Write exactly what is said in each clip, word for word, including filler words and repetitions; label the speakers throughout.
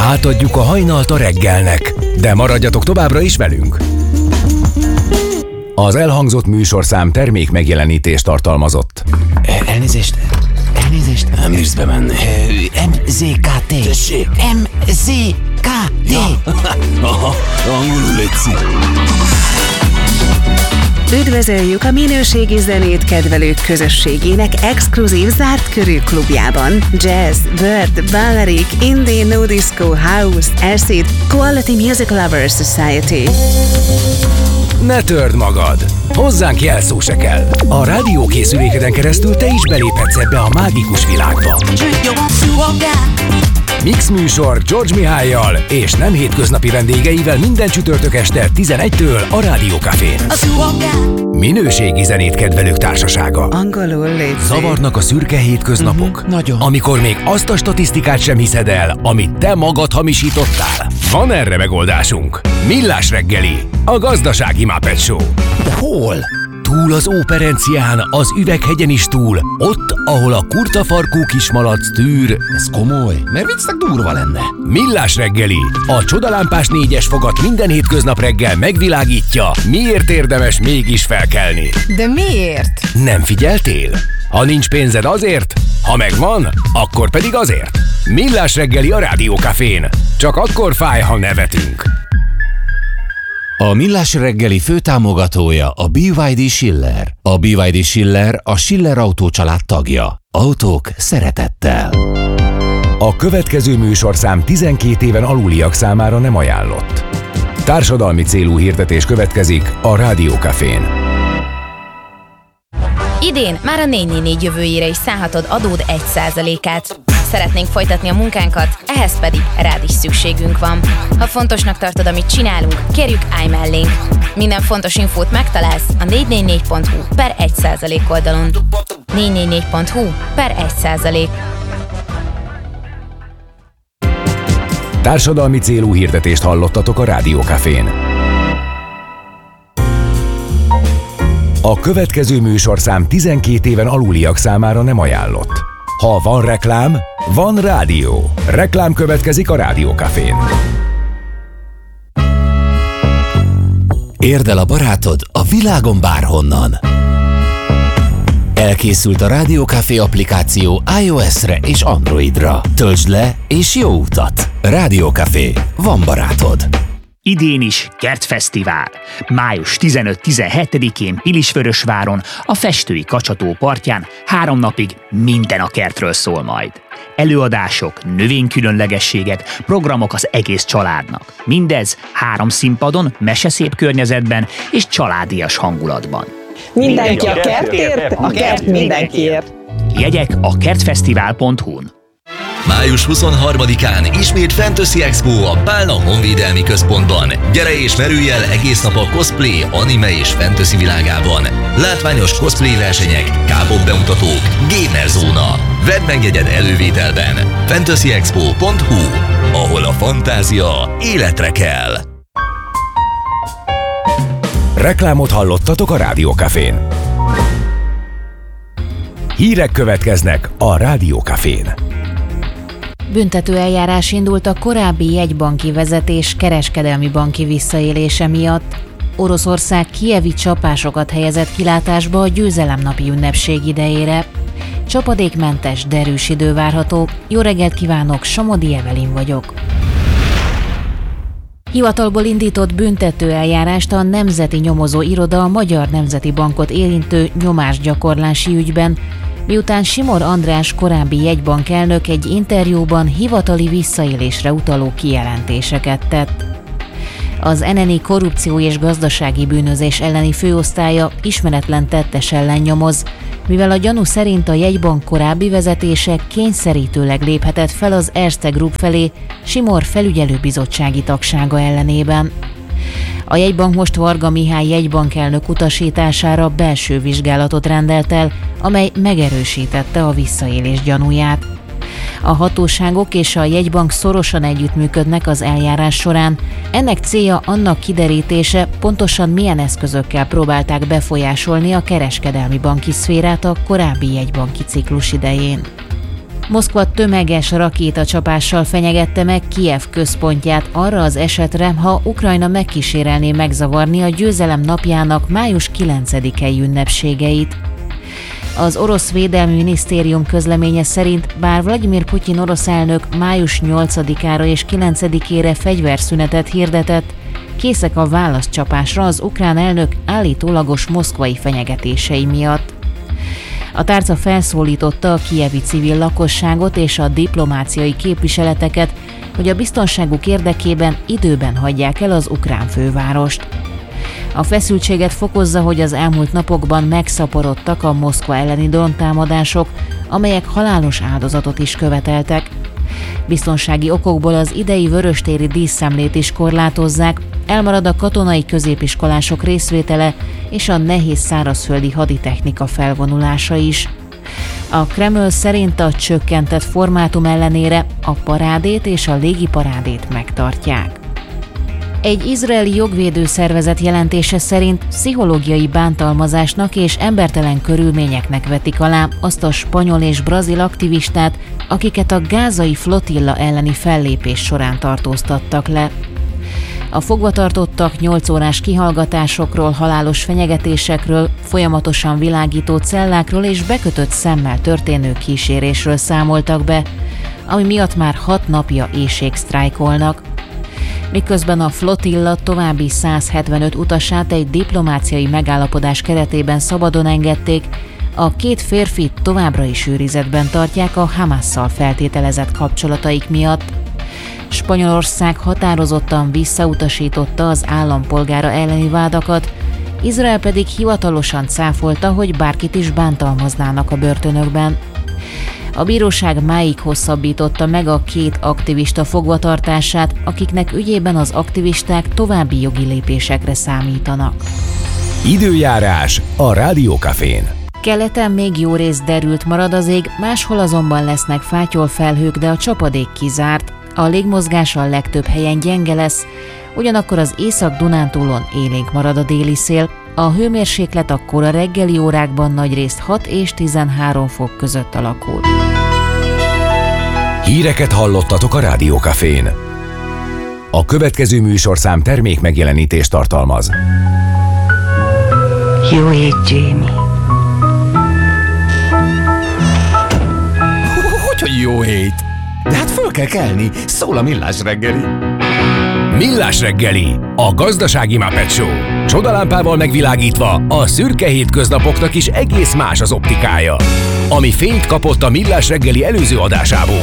Speaker 1: Átadjuk a hajnalt a reggelnek, de maradjatok továbbra is velünk. Az elhangzott műsorszám termék megjelenítést tartalmazott.
Speaker 2: Elnézést, elnézést.
Speaker 3: Nem bírsz bemenni.
Speaker 2: em zé ká té.
Speaker 3: Tessék.
Speaker 2: em zé ká té.
Speaker 3: Ja. Aha, angolul létszik.
Speaker 4: Üdvözöljük a minőségi zenét kedvelők közösségének exkluzív zárt körű klubjában. Jazz, Bird, Balearic, Indie, No Disco, House, Acid, Quality Music Lovers Society.
Speaker 1: Ne törd magad! Hozzánk jelszó se kell. A rádiókészülékeden keresztül te is beléphetsz ebbe a mágikus világba. Mix műsor George Mihályjal és nem hétköznapi vendégeivel minden csütörtök este tizenegytől a Rádió Cafén. Minőségi zenét kedvelők társasága.
Speaker 4: Angolul létszik.
Speaker 1: Zavarnak a szürke hétköznapok?
Speaker 2: Uh-huh, nagyon.
Speaker 1: Amikor még azt a statisztikát sem hiszed el, amit te magad hamisítottál? Van erre megoldásunk. Millás reggeli, a gazdasági Muppet Show.
Speaker 2: De hol?
Speaker 1: Túl az Óperencián, az Üveghegyen is túl, ott, ahol a kurtafarkú kismalac tűr.
Speaker 2: Ez komoly, mert viccnek durva lenne.
Speaker 1: Millás reggeli, a csodalámpás négyes fogat minden hétköznap reggel megvilágítja, miért érdemes mégis felkelni.
Speaker 5: De miért?
Speaker 1: Nem figyeltél? Ha nincs pénzed azért, ha megvan, akkor pedig azért. Millás reggeli a Rádió Cafén. Csak akkor fáj, ha nevetünk.
Speaker 6: A Millás reggeli főtámogatója a bé vé dé Schiller. A bé vé dé Schiller a Schiller Autó család tagja. Autók szeretettel.
Speaker 1: A következő műsorszám tizenkét éven aluliak számára nem ajánlott. Társadalmi célú hirdetés következik a Rádió Cafén.
Speaker 7: Idén már a négy négy négy jövőjére is szállhatod adód egy százalékát. Szeretnénk folytatni a munkánkat, ehhez pedig rád is szükségünk van. Ha fontosnak tartod, amit csinálunk, kérjük, állj mellénk. Minden fontos infót megtalálsz a négy négy négy pont hu per egy százalék oldalon. négy négy négy pont hu per egy százalék.
Speaker 1: Társadalmi célú hirdetést hallottatok a Rádió Cafén. A következő műsorszám tizenkét éven aluliak számára nem ajánlott. Ha van reklám, van rádió. Reklám következik a Rádió Cafén.
Speaker 6: Érd el a barátod a világon bárhonnan. Elkészült a Rádió Café applikáció iOS-re és Androidra. Töltsd le és jó utat! Rádió Café. Van barátod.
Speaker 8: Idén is Kertfesztivál. május tizenöt-tizenhetedikén Pilisvörösváron, a Festői Kacsató partján három napig minden a kertről szól majd. Előadások, növénykülönlegességek, programok az egész családnak. Mindez három színpadon, meseszép környezetben és családias hangulatban.
Speaker 5: Mindenki a kertért, a kert mindenkiért.
Speaker 8: Jegyek a kertfesztivál pont hu-n.
Speaker 9: május huszonharmadikán ismét Fantasy Expo a Pálna Honvédelmi Központban. Gyere és merülj el egész nap a cosplay, anime és fantasy világában. Látványos cosplay versenyek, K-pop bemutatók, gamer zóna. Vedd meg jegyed elővételben. fantasy expo pont hu, ahol a fantázia életre kell.
Speaker 1: Reklámot hallottatok a Rádió Cafén. Hírek következnek a Rádió Cafén.
Speaker 10: Büntető eljárás indult a korábbi jegybanki vezetés kereskedelmi banki visszaélése miatt. Oroszország kijevi csapásokat helyezett kilátásba a győzelemnapi ünnepség idejére. Csapadékmentes, derűs idő várható. Jó reggelt kívánok, Somodi Evelin vagyok. Hivatalból indított büntető eljárást a Nemzeti Nyomozó Iroda a Magyar Nemzeti Bankot érintő nyomásgyakorlási ügyben, miután Simor András korábbi jegybankelnök egy interjúban hivatali visszaélésre utaló kijelentéseket tett. Az en en i korrupció és gazdasági bűnözés elleni főosztálya ismeretlen tettes ellen nyomoz, mivel a gyanú szerint a jegybank korábbi vezetése kényszerítőleg léphetett fel az Erste Group felé Simor felügyelőbizottsági tagsága ellenében. A jegybank most Varga Mihály jegybankelnök utasítására belső vizsgálatot rendelt el, amely megerősítette a visszaélés gyanúját. A hatóságok és a jegybank szorosan együttműködnek az eljárás során. Ennek célja annak kiderítése, pontosan milyen eszközökkel próbálták befolyásolni a kereskedelmi banki szférát a korábbi jegybanki ciklus idején. Moszkva tömeges rakétacsapással fenyegette meg Kijev központját arra az esetre, ha Ukrajna megkísérelné megzavarni a győzelem napjának május kilencedikei ünnepségeit. Az orosz védelmi minisztérium közleménye szerint, bár Vladimir Putyin orosz elnök május nyolcadikára és kilencedikére fegyverszünetet hirdetett, készek a válaszcsapásra az ukrán elnök állítólagos moszkvai fenyegetései miatt. A tárca felszólította a kijevi civil lakosságot és a diplomáciai képviseleteket, hogy a biztonságuk érdekében időben hagyják el az ukrán fővárost. A feszültséget fokozza, hogy az elmúlt napokban megszaporodtak a Moszkva elleni dróntámadások, amelyek halálos áldozatot is követeltek. Biztonsági okokból az idei vöröstéri díszszemlét is korlátozzák, elmarad a katonai középiskolások részvétele és a nehéz szárazföldi haditechnika felvonulása is. A Kreml szerint a csökkentett formátum ellenére a parádét és a légiparádét megtartják. Egy izraeli jogvédő szervezet jelentése szerint pszichológiai bántalmazásnak és embertelen körülményeknek vetik alá azt a spanyol és brazil aktivistát, akiket a gázai flotilla elleni fellépés során tartóztattak le. A fogvatartottak nyolc órás kihallgatásokról, halálos fenyegetésekről, folyamatosan világító cellákról és bekötött szemmel történő kísérésről számoltak be, ami miatt már hat napja éhségsztrájkolnak. Miközben a flotilla további száz hetvenöt utasát egy diplomáciai megállapodás keretében szabadon engedték, a két férfit továbbra is őrizetben tartják a Hamasszal feltételezett kapcsolataik miatt. Spanyolország határozottan visszautasította az állampolgára elleni vádakat, Izrael pedig hivatalosan cáfolta, hogy bárkit is bántalmaznának a börtönökben. A bíróság máig hosszabbította meg a két aktivista fogvatartását, akiknek ügyében az aktivisták további jogi lépésekre számítanak.
Speaker 1: Időjárás a Rádiókafén.
Speaker 10: Keleten még jó rész derült marad az ég, máshol azonban lesznek fátyolfelhők, de a csapadék kizárt. A légmozgás a legtöbb helyen gyenge lesz, ugyanakkor az Észak-Dunántúlon élénk marad a déli szél. A hőmérséklet akkor a reggeli órákban nagyrészt hat és tizenhárom fok között alakul.
Speaker 1: Híreket hallottatok a Rádiókafén. A következő műsorszám termék megjelenítést tartalmaz.
Speaker 11: Jó hét, Jamie.
Speaker 2: Hogy jó hét? De hát föl kell kelni, szól a Millás reggeli.
Speaker 1: Millás reggeli, a gazdasági Muppet Show. Csodalámpával megvilágítva a szürke hétköznapoknak is egész más az optikája. Ami fényt kapott a Millás reggeli előző adásából.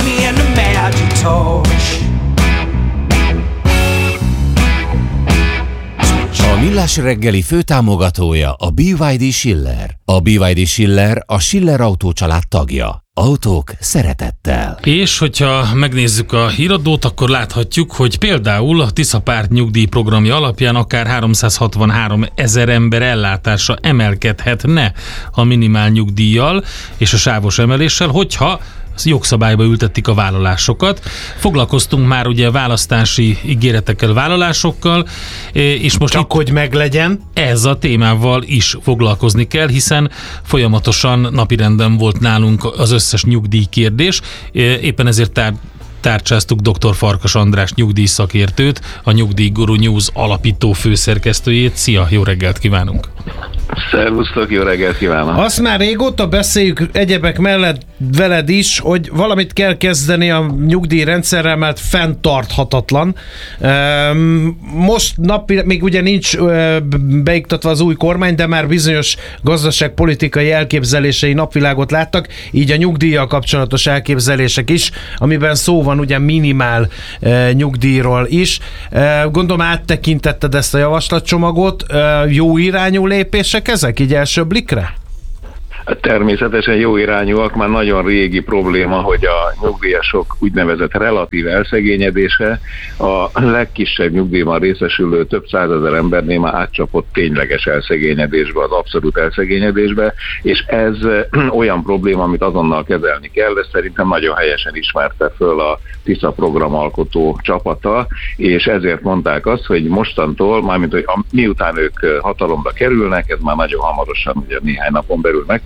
Speaker 6: A Millás reggeli főtámogatója a bé vé dé Schiller. A bé vé dé Schiller a Schiller Autó család tagja. Autók szeretettel.
Speaker 12: És hogyha megnézzük a híradót, akkor láthatjuk, hogy például a Tisza Párt nyugdíjprogramja alapján akár háromszázhatvanhárom ezer ember ellátása emelkedhetne a minimál nyugdíjjal és a sávos emeléssel, hogyha jogszabályba ültették a vállalásokat. Foglalkoztunk már ugye választási ígéretekkel, vállalásokkal, és most
Speaker 13: csak
Speaker 12: itt
Speaker 13: hogy meglegyen.
Speaker 12: Ez a témával is foglalkozni kell, hiszen folyamatosan napirenden volt nálunk az összes nyugdíjkérdés. Éppen ezért tár- tárcsáztuk dr. Farkas András nyugdíjszakértőt, a Nyugdíjguru News alapító főszerkesztőjét. Szia, jó reggelt kívánunk!
Speaker 14: Szervusztok, jó reggelt kívánok!
Speaker 13: Azt már régóta beszéljük egyebek mellett veled is, hogy valamit kell kezdeni a nyugdíjrendszerrel, mert fenntarthatatlan. Most napi, még ugye nincs beiktatva az új kormány, de már bizonyos gazdaságpolitikai elképzelései napvilágot láttak, így a nyugdíjjal kapcsolatos elképzelések is, amiben szó van ugye minimál nyugdíjról is. Gondolom áttekintetted ezt a javaslatcsomagot, jó irányú lépések ezek így első blikre?
Speaker 14: Természetesen jó irányúak, már nagyon régi probléma, hogy a nyugdíjasok úgynevezett relatív elszegényedése a legkisebb nyugdíjban részesülő több százezer embernél már átcsapott tényleges elszegényedésbe, az abszolút elszegényedésbe, és ez olyan probléma, amit azonnal kezelni kell, de szerintem nagyon helyesen ismerte föl a Tisza programalkotó csapata, és ezért mondták azt, hogy mostantól, mármint hogy miután ők hatalomra kerülnek, ez már nagyon hamarosan, ugye néhány napon belül megtörténik,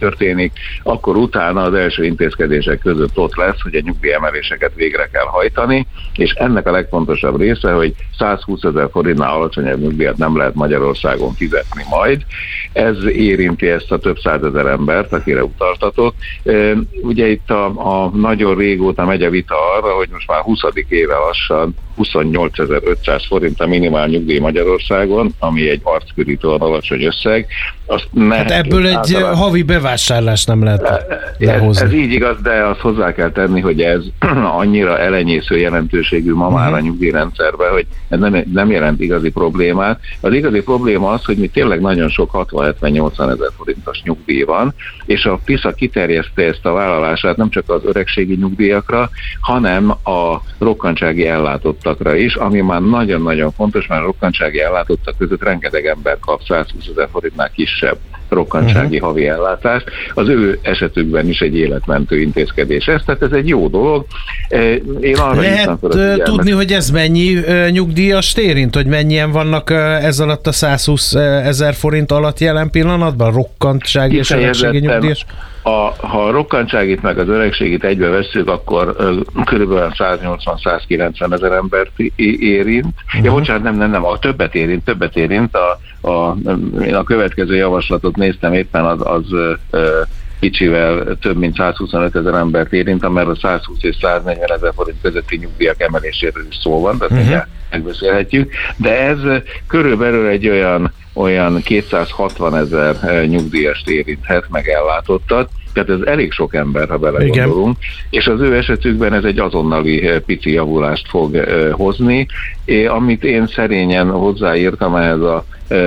Speaker 14: megtörténik, akkor utána az első intézkedések között ott lesz, hogy a nyugdíjemeléseket végre kell hajtani, és ennek a legfontosabb része, hogy százhúszezer forintnál alacsonyabb nyugdíjat nem lehet Magyarországon fizetni majd. Ez érinti ezt a több százezer embert, akire utaltatok. Ugye itt a, a nagyon régóta megy a vita arra, hogy most már huszadik éve lassan huszonnyolcezer-ötszáz forint a minimál nyugdíj Magyarországon, ami egy arcpirítóan alacsony összeg. Azt
Speaker 13: hát ebből egy általán... havi bevásárlás nem lehet lehozni.
Speaker 14: Ez, ez így igaz, de azt hozzá kell tenni, hogy ez annyira elenyésző jelentőségű ma már a nyugdíjrendszerben, hogy ez nem, nem jelent igazi problémát. Az igazi probléma az, hogy mi tényleg nagyon sok hatvan-hetven-nyolcvan ezer forintos nyugdíj van, és a PISA kiterjeszte ezt a vállalását nem csak az öregségi nyugdíjakra, hanem a rokkantsági ellátottakra is, ami már nagyon-nagyon fontos, mert a rokkantsági ellátottak között rengeteg ember kap százhúszezer forintnál kisebb rokkantsági uh-huh. havi ellátást. Az ő esetükben is egy életmentő intézkedés ez, tehát ez egy jó dolog. Én arra
Speaker 13: lehet tudni, hogy ez mennyi nyugdíjast érint, hogy mennyien vannak ez alatt a százhúszezer forint alatt jelen pillanatban? Rokkantsági és öregségi nyugdíjas?
Speaker 14: A, ha a rokkantságit meg az öregségit egybe vesszük, akkor körülbelül száznyolcvan-százkilencven ezer embert érint. Uh-huh. Ja, bocsánat, nem, nem, nem, a többet érint, többet érint. A, a, én a következő javaslatot néztem éppen, az, az ö, kicsivel több mint százhuszonöt ezer embert érint, mert a százhúsz és száznegyven ezer forint közötti nyugdíjak emeléséről is szó van, tehát uh-huh. megbeszélhetjük. De ez körülbelül egy olyan olyan kétszázhatvan ezer nyugdíjast érinthet, meg ellátottat, tehát ez elég sok ember, ha belegondolunk, és az ő esetükben ez egy azonnali pici javulást fog hozni, amit én szerényen hozzáírtam ehhez a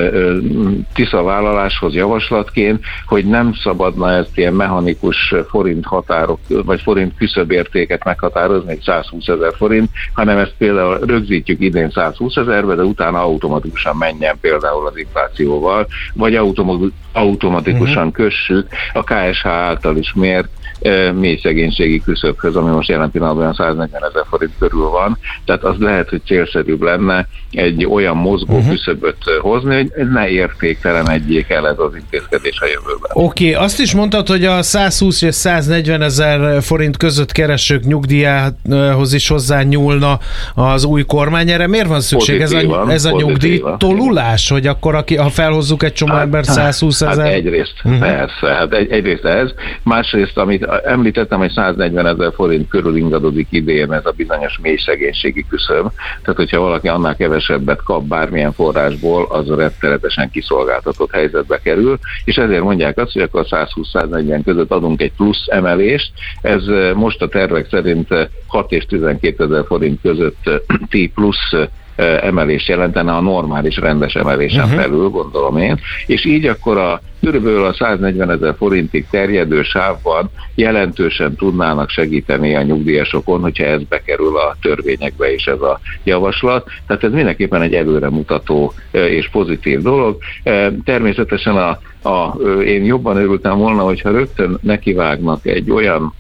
Speaker 14: TISZA vállaláshoz javaslatként, hogy nem szabadna ezt ilyen mechanikus forint határok, vagy forint küszöbértéket meghatározni, egy százhúsz ezer forint, hanem ezt például rögzítjük idén százhúsz ezerbe, de utána automatikusan menjen például az inflációval, vagy automatikusan uh-huh. kössük a ká es há által is mért mély szegénységi küszöbhöz, ami most jelen pillanatban száznegyven ezer forint körül van. Tehát az lehet, hogy célszerűbb lenne egy olyan mozgó uh-huh. küszöböt hozni, hogy ne értéktelenedjék el ez az intézkedés a jövőben.
Speaker 13: Oké, okay. Azt is mondtad, hogy a százhúsz és száznegyven ezer forint között keresők nyugdíjához is hozzá nyúlna az új kormány. Erre miért van szükség? Pozitív ez a, van, ez a nyugdíj tolulás, hogy akkor aki, ha felhozzuk egy csomó hát, ember százhúsz ezer?
Speaker 14: Hát egyrészt, uh-huh. persze, hát egy, egyrészt ez, másrészt, amit említettem, hogy száznegyven ezer forint körül ingadozik idén ez a bizonyos mély szegénységi küszöb. Tehát, hogyha valaki annál kevesebbet kap bármilyen forrásból, az rettenetesen kiszolgáltatott helyzetbe kerül, és ezért mondják azt, hogy akkor százhúsz-száznegyven között adunk egy plusz emelést. Ez most a tervek szerint hat és tizenkét ezer forint közötti plusz emelés jelentene a normális rendes emelésen uh-huh. belül, gondolom én, és így akkor a körülbelül a száznegyven ezer forintig terjedő sávban jelentősen tudnának segíteni a nyugdíjasokon, hogyha ez bekerül a törvényekbe is ez a javaslat. Tehát ez mindenképpen egy előremutató és pozitív dolog. Természetesen a, a, én jobban örültem volna, hogyha rögtön nekivágnak egy olyan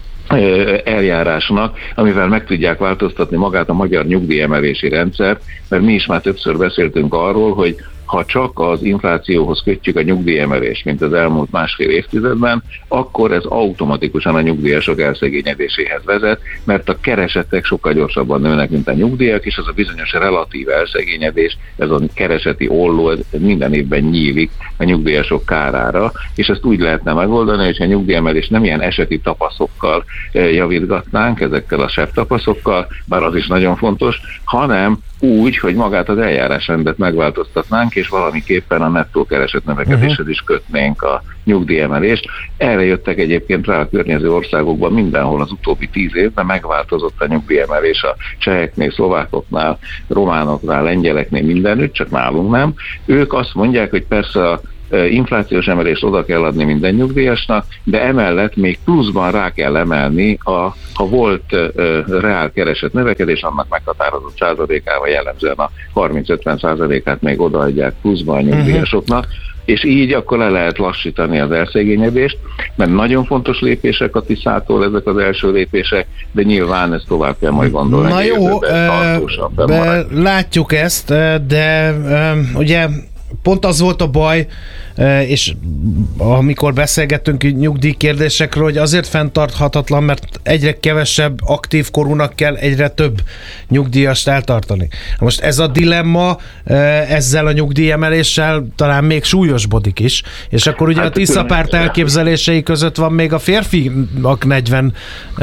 Speaker 14: eljárásnak, amivel meg tudják változtatni magát a magyar nyugdíjemelési rendszert, mert mi is már többször beszéltünk arról, hogy ha csak az inflációhoz kötjük a nyugdíjemelést, mint az elmúlt másfél évtizedben, akkor ez automatikusan a nyugdíjasok elszegényedéséhez vezet, mert a keresetek sokkal gyorsabban nőnek, mint a nyugdíjak, és az a bizonyos relatív elszegényedés, ez a kereseti olló, ez minden évben nyílik a nyugdíjasok kárára, és ezt úgy lehetne megoldani, hogyha a nyugdíjemelést nem ilyen eseti tapaszokkal javítgatnánk, ezekkel a sebb tapaszokkal, bár az is nagyon fontos, hanem úgy, hogy magát az eljárásrendet megváltoztatnánk, és valamiképpen a nettó kereset növekedéshez uh-huh. is kötnénk a nyugdíjemelést. Erre jöttek egyébként rá a környező országokban mindenhol az utóbbi tíz évben, megváltozott a nyugdíjemelés a cseheknél, szlovákoknál, románoknál, lengyeleknél, mindenütt, csak nálunk nem. Ők azt mondják, hogy persze a inflációs emelést oda kell adni minden nyugdíjasnak, de emellett még pluszban rá kell emelni, a, ha volt uh, reál keresett növekedés, annak meghatározott százalékával, jellemzően a harminc-ötven százalékát még odaadják pluszban a nyugdíjasoknak, uh-huh. és így akkor le lehet lassítani az elszegényedést, mert nagyon fontos lépések a tiszától ezek az első lépések, de nyilván ezt tovább kell majd gondolni.
Speaker 13: Na jó, be, látjuk ezt, de ugye pont az volt a baj, és amikor beszélgettünk nyugdíj kérdésekről, hogy azért fenntarthatatlan, mert egyre kevesebb aktív korúnak kell egyre több nyugdíjast eltartani. Most ez a dilemma ezzel a nyugdíjemeléssel talán még súlyosbodik is, és akkor ugye hát a Tiszapárt elképzelései között van még a férfiak negyven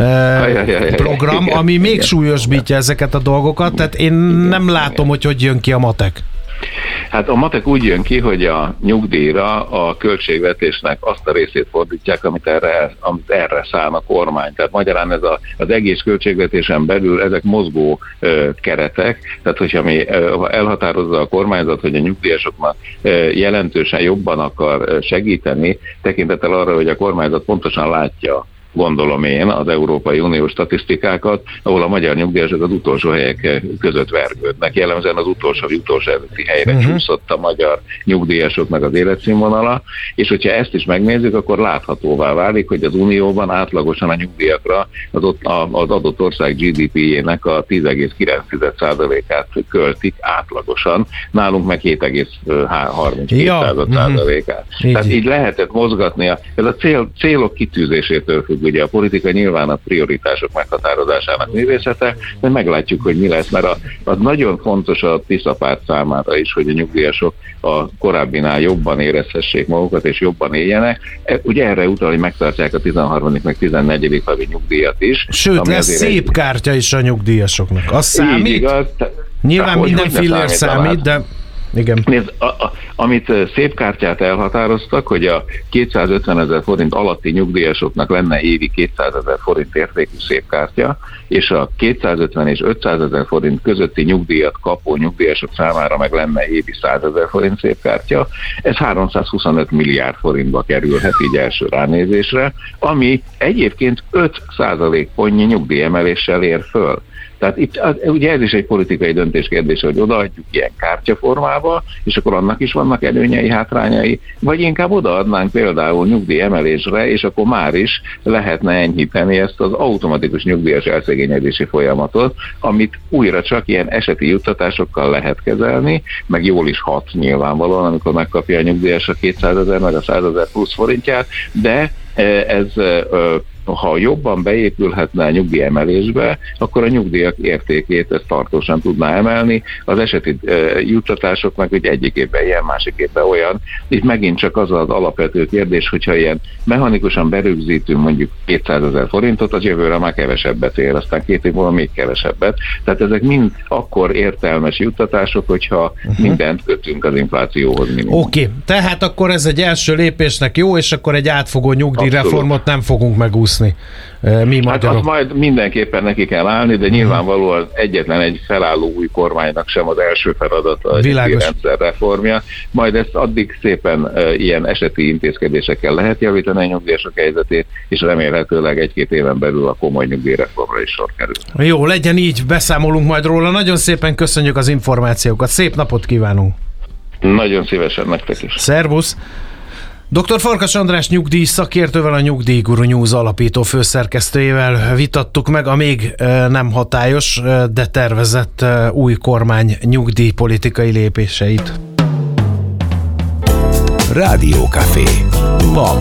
Speaker 13: uh, program, ami még súlyosbítja ezeket a dolgokat, tehát én nem látom, hogy hogy jön ki a matek.
Speaker 14: Hát a matek úgy jön ki, hogy a nyugdíjra a költségvetésnek azt a részét fordítják, amit erre, amit erre szán a kormány. Tehát magyarán ez a, az egész költségvetésen belül ezek mozgó ö, keretek, tehát hogyha mi ö, elhatározza a kormányzat, hogy a nyugdíjasoknak ö, jelentősen jobban akar segíteni, tekintettel arra, hogy a kormányzat pontosan látja, gondolom én, az Európai Unió statisztikákat, ahol a magyar nyugdíjasok az utolsó helyek között vergődnek. Jellemzően az utolsó, utolsó előtti helyre uh-huh. csúszott a magyar nyugdíjasoknak az életszínvonala, és hogyha ezt is megnézzük, akkor láthatóvá válik, hogy az Unióban átlagosan a nyugdíjakra az, ott, az adott ország gé dé pé-jének a tíz egész kilenc százalékát költik átlagosan, nálunk meg hét egész harminckét ja. százalékát. Uh-huh. Tehát így. így lehetett mozgatni. Ez a cél, célok kitűzésétől függ. Ugye a politika nyilván a prioritások meghatározásának művészete, de meglátjuk, hogy mi lesz, mert a, az nagyon fontos a Tiszapárt számára is, hogy a nyugdíjasok a korábbinál jobban érezhessék magukat és jobban éljenek. Ugye erre utal, hogy megtartják a tizenharmadik meg tizennegyedik havi nyugdíjat is.
Speaker 13: Sőt, lesz szép egy... kártya is a nyugdíjasoknak. Az számít?
Speaker 14: Igaz,
Speaker 13: nyilván minden hogy fillér számít, de... Igen.
Speaker 14: Nézd, a, a, amit szép kártyát elhatároztak, hogy a kétszázötvenezer forint alatti nyugdíjasoknak lenne évi kétszázezer forint értékű szép kártya, és a kétszázötven és ötszázezer forint közötti nyugdíjat kapó nyugdíjasok számára meg lenne évi százezer forint szép kártya. Ez háromszázhuszonöt milliárd forintba kerülhet így első ránézésre, ami egyébként öt százalékpontnyi nyugdíjemeléssel ér föl. Tehát itt ugye ez is egy politikai döntés kérdése, hogy odaadjuk ilyen kártyaformába, és akkor annak is vannak előnyei, hátrányai, vagy inkább odaadnánk például nyugdíjemelésre, és akkor már is lehetne enyhíteni ezt az automatikus nyugdíjas elszegényedési folyamatot, amit újra csak ilyen eseti juttatásokkal lehet kezelni, meg jól is hat nyilvánvalóan, amikor megkapja a nyugdíjas a kétszázezer meg a százezer plusz forintját, de ez ha jobban beépülhetne a nyugdíjemelésbe, akkor a nyugdíjak értékét ezt tartósan tudná emelni. Az eseti uh, juttatásoknak ugye egyik évben ilyen, másik évben olyan. Itt megint csak az az alapvető kérdés, hogyha ilyen mechanikusan berögzítünk mondjuk kétszázezer forintot, az jövőre már kevesebbet ér, aztán két év múlva még kevesebbet. Tehát ezek mind akkor értelmes juttatások, hogyha uh-huh. mindent kötünk az inflációhoz.
Speaker 13: Oké, okay. Tehát akkor ez egy első lépésnek jó, és akkor egy átfogó nyugdíjreformot nem fogunk megúszni. Mi
Speaker 14: hát azt majd mindenképpen neki kell állni, de nyilvánvalóan egyetlen egy felálló új kormánynak sem az első feladata a nyugdíjrendszer reformja. Majd ezt addig szépen uh, ilyen eseti intézkedésekkel lehet javítani a nyugdíjasok helyzetét, és remélhetőleg egy-két éven belül a komoly nyugdíjreformra is sor kerül.
Speaker 13: Jó, legyen így, beszámolunk majd róla. Nagyon szépen köszönjük az információkat. Szép napot kívánunk!
Speaker 14: Nagyon szívesen nektek is.
Speaker 13: Szervusz! doktor Farkas András nyugdíj szakértővel, a Nyugdíjguru News alapító főszerkesztőjével vitattuk meg a még nem hatályos, de tervezett új kormány nyugdíjpolitikai lépéseit.
Speaker 1: Rádiókafé. Ma